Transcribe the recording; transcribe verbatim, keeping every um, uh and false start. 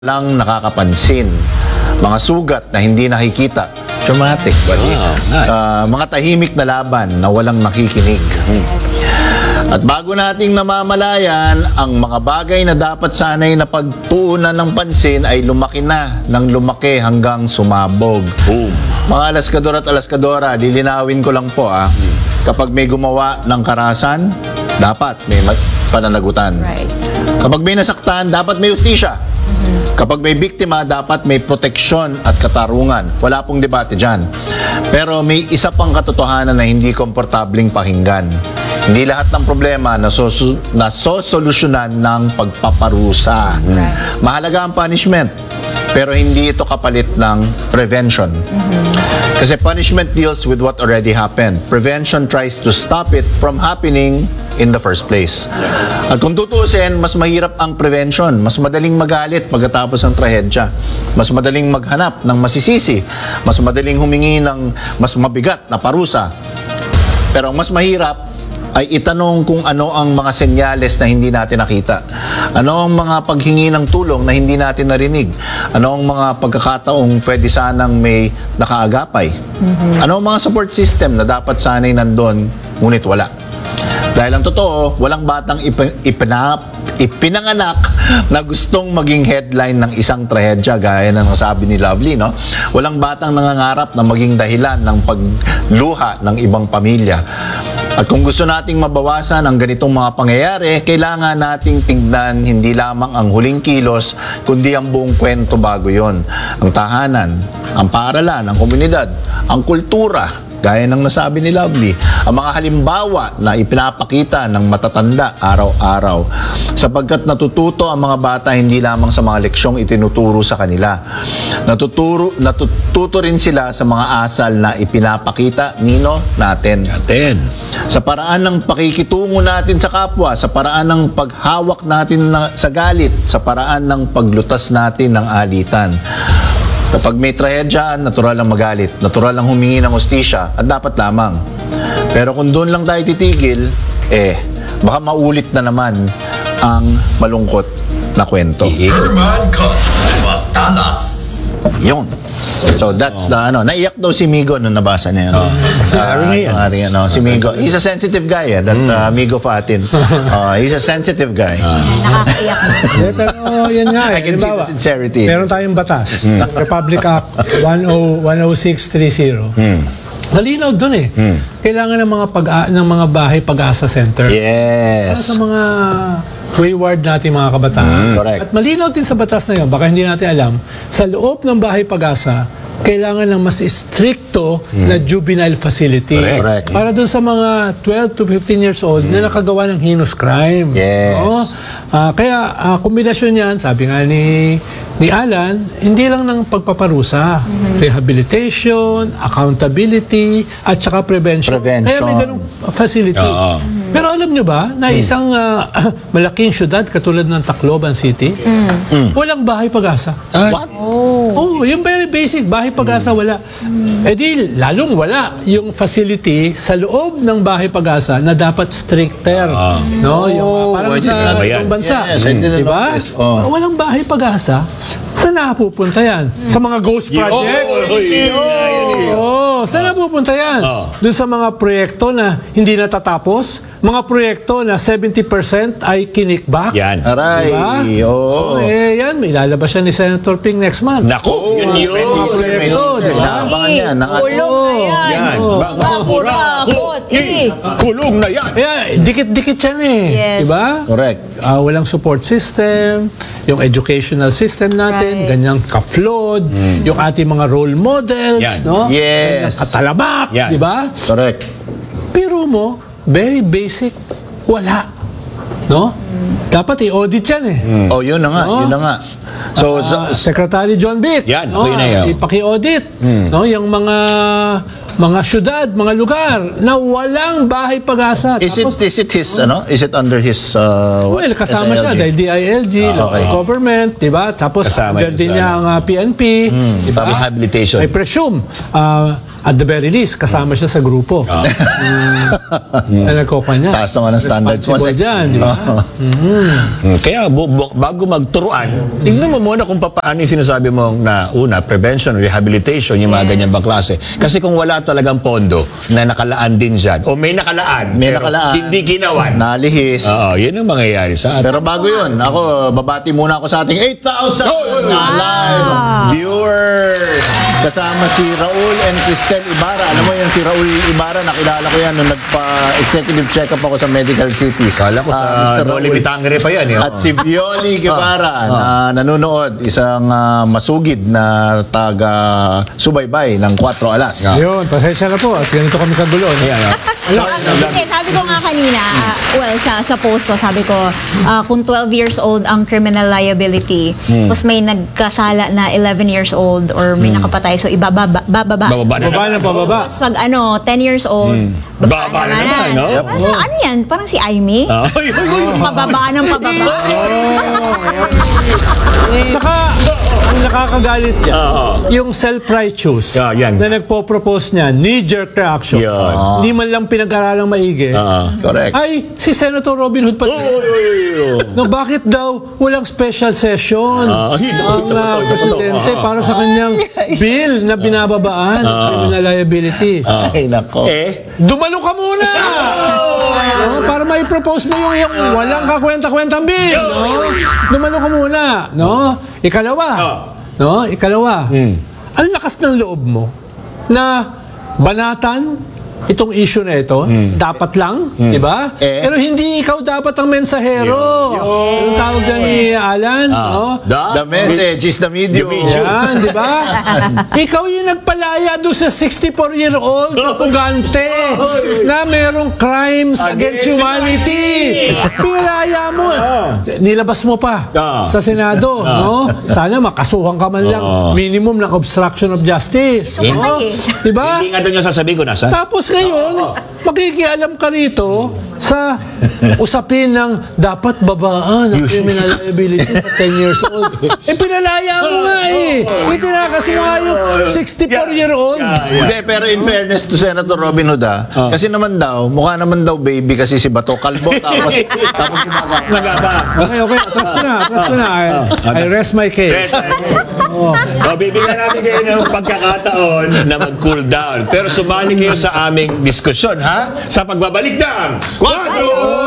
lang nakakapansin. Mga sugat na hindi nakikita. Traumatic, buddy. Ah, nice. Ah, mga tahimik na laban na walang nakikinig. At bago nating namamalayan, ang mga bagay na dapat sanay na pagtuunan ng pansin ay lumaki na ng lumaki hanggang sumabog. Boom. Mga alaskador at alaskadora, lilinawin ko lang po ah. Kapag may gumawa ng karahasan, dapat may ma- pananagutan. Right. Kapag may nasaktan, dapat may ustisya. Kapag may biktima, dapat may proteksyon at katarungan. Wala pong debate dyan. Pero may isa pang katotohanan na hindi komportabling pakinggan. Hindi lahat ng problema na nasosolusyonan ng pagpaparusa. Mahalaga ang punishment, pero hindi ito kapalit ng prevention. Kasi punishment deals with what already happened. Prevention tries to stop it from happening in the first place. At kung tutuusin, mas mahirap ang prevention. Mas madaling magalit pagkatapos ng trahedya. Mas madaling maghanap ng masisisi. Mas madaling humingi ng mas mabigat na parusa. Pero ang mas mahirap ay itanong kung ano ang mga senyales na hindi natin nakita. Ano ang mga paghingi ng tulong na hindi natin narinig? Ano ang mga pagkakataong pwede sanang may nakaagapay? Ano ang mga support system na dapat sanay nandun, ngunit wala? Dahil ang totoo, walang batang ip- ipinap, ipinanganak na gustong maging headline ng isang trahedya, gaya ng sabi ni Lovely, no? Walang batang nangangarap na maging dahilan ng pagluha ng ibang pamilya. At kung gusto nating mabawasan ang ganitong mga pangyayari, kailangan nating tignan hindi lamang ang huling kilos, kundi ang buong kwento bago yon. Ang tahanan, ang paaralan, ang komunidad, ang kultura, gaya ng nasabi ni Lovely, ang mga halimbawa na ipinapakita ng matatanda araw-araw. Sapagkat natututo ang mga bata hindi lamang sa mga leksyong itinuturo sa kanila. Natuturo, natututo rin sila sa mga asal na ipinapakita nino natin. Natin. Sa paraan ng pakikitungo natin sa kapwa, sa paraan ng paghawak natin na, sa galit, sa paraan ng paglutas natin ng alitan. Kapag may trahedya, natural lang magalit, natural lang humingi ng hustisya, at dapat lamang. Pero kung doon lang tayo titigil, eh, baka maulit na naman ang malungkot na kwento. Herman Cut, Batalas. Yun. So that's the ano, naiyak daw si Migo nung nabasa niya. Oh. Ano na yan? ano, si Migo. He's a sensitive guy, eh, that uh, Migo Fatin. Uh, he's a sensitive guy. Nakakaiyak na. Eh, pero yan nga I eh. can see Halimbawa, the sincerity. meron tayong batas. Republic Act one oh six thirty. Malinaw dun eh. Kailangan ng mga pag ng mga bahay pag-asa center. Para Yes. sa mga wayward natin mga kabataan. correct. At malinaw din sa batas na yun, baka hindi natin alam, sa loob ng bahay pag-asa, kailangan ng mas stricto na juvenile facility. Correct. Para dun sa mga twelve to fifteen years old na nakagawa ng heinous crime. Yes. Oo. Ah, kaya ah, kombinasyon yan, sabi nga ni, ni Alan, hindi lang ng pagpaparusa, rehabilitation, accountability, at saka prevention. Prevention. Kaya may ganung facility. Oo. Pero alam nyo ba, na isang ah, malaking syudad katulad ng Tacloban City, walang bahay pag-asa. What? Oh, yung very basic, bahay pag-asa wala. Eh di, lalong wala yung facility sa loob ng bahay pag-asa na dapat stricter. No? Yung, ah, parang pwede sa na ba yan? ibang bansa. Yes, I didn't diba? know this. Oh. Walang bahay pag-asa. Saan napupunta yan? Sa mga ghost project? Oo, saan napupunta yan? Oh. Doon sa mga proyekto na hindi natatapos, mga proyekto na seventy percent ay kinikback. Yan. Aray. Diba? Oo. Eh, yan, may ilalabas siya ni Senator Ping next month. Nako, yun yun. Mga proyekto, di ba? Inaabangan yan. Ng ano. Kulong na yan. Yan. Oo. Bakurakot. Kulong na yan. Kaya, dikit-dikit yan eh. Yes. Diba? Correct. Ah, walang support system, yung educational system natin, Right. ganyang ka-flawed, yung ating mga role models, Yan. no? Yes. Ganyang katalamak, Yan. di ba? Correct. Pero mo, very basic, wala. No? Dapat i-audit yan eh. Oh, yun na nga. Oh. Yun na nga. So, so Ah, Secretary John Bitt. Yan, no? yun na yun. Ipaki-audit. No? Yung mga mga syudad, mga lugar na walang bahay pag-asa. is it Tapos, is it his ano? Is it under his uh what? well, kasama S I L G? siya dahil D I L G, Ah, local okay. government, di ba? Tapos Kasama under yun din sa niya ang uh, P N P, di ba? Rehabilitation. I presume, ah, at the very least, kasama siya sa grupo. Mm, na nagkukanya. Taas naman ang standards mo. Responsible dyan, di ba? Hmm, Kaya bu- bu- bago magturuan, tignan mo muna kung paano yung sinasabi mo na una, prevention, rehabilitation, yung mga ganyan bang klase. Kasi kung wala talagang pondo na nakalaan din dyan, o may nakalaan, May pero nakalaan. hindi ginawan. Nalihis. Oo, yun ang mangyayari sa atin. Pero bago yun, ako, babati muna ako sa ating eight thousand na live viewers. Kasama si Raul and Cristel Ibarra. Alam mo yan, si Raul Ibarra, nakilala ko yan nung nagpa-executive check-up ako sa Medical City. Kala ko Ah, sa Mister Dolly Raul. Bitangere pa yan. Eh. At si Violi Guevara na nanonood, isang ah, masugid na taga-subaybay ng Cuatro Alas. Yun, pasensya na po. At ganito kami kagulo. no? Ayan, ah. Kasi sabi ko nga kanina, ah, well, sa, sa post ko, sabi ko, ah, kung twelve years old ang criminal liability, tapos may nagkasala na eleven years old or may nakapatay, so ibababa, bababa. Bababa na Baba na pababa. Tapos pag ano, ten years old, Baba na naman, no? Parang sa- ano yan? Parang si Aimee? Ah, yun, yun, yun. Pababa ng pababa. Tsaka, ang nakakagalit dyan, Oo. yung self-righteous Yeah, yan. na nagpo-propose niya, knee-jerk reaction. Yan. Hindi man lang pinag-aralang maigi. Oo. Correct. Ay, si Senator Robin Hood pati. No, bakit daw walang special session Ah, ay, ang naku, uh, naku, presidente naku. para sa kanyang bill na binababaan ng criminal liability? Ay, nako. Eh, Dumalo ka muna! No, para may propose mo yung, yung walang kakwenta-kwentang bill. No? Dumalo ka muna. No? Ikalawa. No? Ikalawa. Ang lakas ng loob mo na banatan itong issue na ito, dapat lang, di ba? Eh? Pero hindi ikaw dapat ang mensahero. Yung tawag dyan ni Alan, no? The message is the medium. Yan, di ba? Ikaw yung nagpalaya doon sa sixty-four-year-old na pugante na merong crimes against humanity. Pinalaya mo. Nilabas mo pa Ah. sa Senado, no? Sana makasuhan ka man lang minimum ng obstruction of justice. So, no? patay eh. Di ba? hindi nga doon yung sasabihin ko nasa. Tapos ngayon, makikialam ka rito sa usapin ng dapat babaan ang criminal liability sa ten years old. Eh, pinalaya mo nga eh. Itinakas mo nga yung sixty-four-year-old. Hindi, pero in fairness to Senator Robin Hood, ah, kasi naman daw, mukha naman daw baby kasi si Bato, kalbo, tapos, tapos gumagawa. Nagaba. Okay, okay. Atras ko na, atras ko na. I, I rest my case. O, bibigyan namin kayo ng pagkakataon na mag-cool down. Pero sumali kayo sa aming diskusyon, ha? Sa pagbabalik ng Quadro